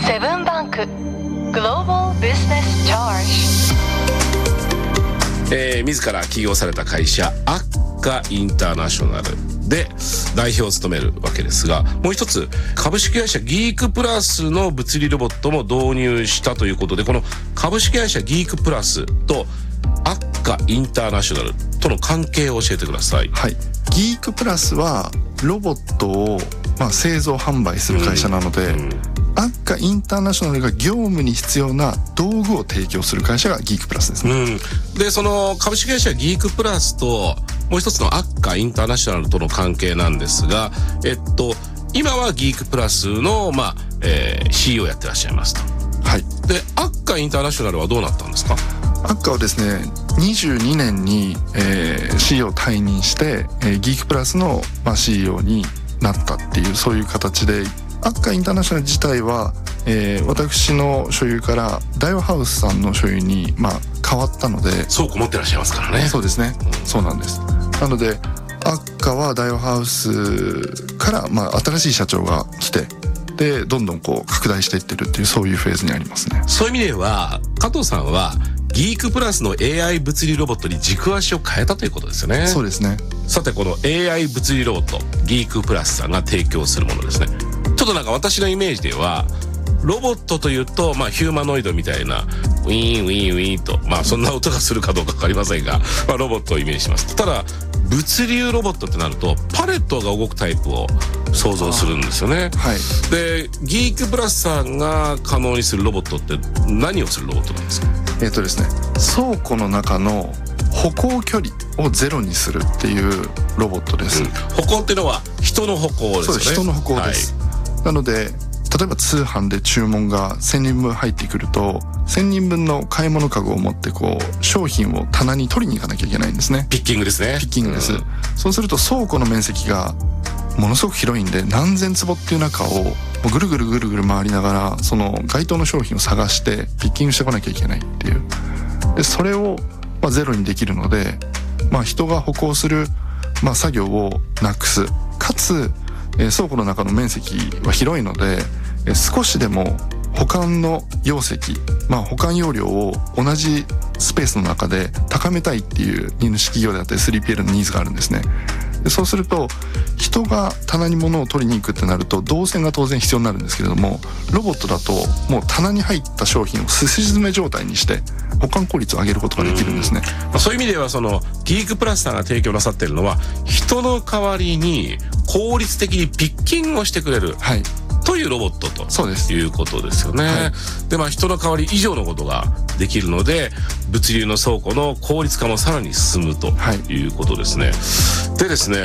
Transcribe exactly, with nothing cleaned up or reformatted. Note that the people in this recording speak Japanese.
セブンバンクグローバルビジネスチャージ、 えー、自ら起業された会社アッカインターナショナルで代表を務めるわけですが、もう一つ株式会社ギークプラスの物理ロボットも導入したということで、この株式会社ギークプラスとアッカインターナショナルとの関係を教えてください。 はい、ギークプラスはロボットを、まあ、製造販売する会社なので、うんうん、アッカインターナショナルが業務に必要な道具を提供する会社がギークプラスですね、 うん、でその株式会社ギークプラスともう一つのアッカインターナショナルとの関係なんですが、えっと今はギークプラスの、まあえー、シーイーオー をやってらっしゃいますと。 はい。 でアッカインターナショナルはどうなったんですか？ アッカはですねにじゅうにねんに、えー、シーイーオー を退任して、えー、ギークプラスの、まあ、シーイーオー になったっていうそういう形で、アッカインターナショナル自体は、えー、私の所有からダイワハウスさんの所有に、まあ、変わったので。 倉庫持ってらっしゃいますからね。 そうですね、うん、そうなんです。なのでアッカはダイワハウスから、まあ、新しい社長が来て、でどんどんこう拡大していってるっていうそういうフェーズにありますね。 そういう意味では加藤さんはギークプラスの エーアイ 物理ロボットに軸足を変えたということですよね。 そうですね。 さてこの エーアイ 物理ロボットギークプラスさんが提供するものですね。ちょっとなんか私のイメージではロボットというと、まあ、ヒューマノイドみたいなウィーンウィーンウィーンと、まあそんな音がするかどうか分かりませんが、まあ、ロボットをイメージします。ただ物流ロボットってなるとパレットが動くタイプを想像するんですよね。 はい、 でギークプラスさんが可能にするロボットって何をするロボットなんですか？ えっとですね倉庫の中の歩行距離をゼロにするっていうロボットです、うん、 歩行っていうのは人の歩行ですよね。 そうです、人の歩行です、はい、なので例えば通販で注文がせんにんぶん入ってくるとせんにんぶんの買い物かごを持ってこう商品を棚に取りに行かなきゃいけないんですね。 ピッキングですね。 ピッキングです、 うん、 そうすると倉庫の面積がものすごく広いんで何千坪っていう中をぐるぐるぐるぐる回りながらその該当の商品を探してピッキングしてこなきゃいけないっていう。でそれをまあゼロにできるので、まあ、人が歩行するまあ作業をなくす、かつえー、倉庫の中の面積は広いので、えー、少しでも保管の容積、まあ、保管容量を同じスペースの中で高めたいっていう荷主企業であったり スリーピーエル のニーズがあるんですね。でそうすると人が棚に物を取りに行くってなると動線が当然必要になるんですけれども、ロボットだともう棚に入った商品をすし詰め状態にして保管効率を上げることができるんですね。 うん、そういう意味ではそのギークプラスさんが提供なさっているのは人の代わりに効率的にピッキングをしてくれる、はい、というロボットとそうですいうことですよね。はい、でまあ人の代わり以上のことができるので物流の倉庫の効率化もさらに進むということですね。はい、でですね